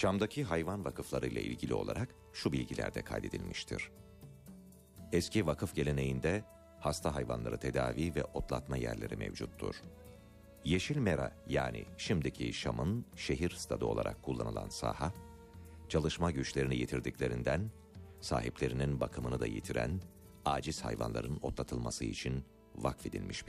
Şam'daki hayvan vakıfları ile ilgili olarak şu bilgiler de kaydedilmiştir. Eski vakıf geleneğinde hasta hayvanları tedavi ve otlatma yerleri mevcuttur. Yeşil Mera, yani şimdiki Şam'ın şehir stadı olarak kullanılan saha, çalışma güçlerini yitirdiklerinden sahiplerinin bakımını da yitiren aciz hayvanların otlatılması için vakfedilmiş bir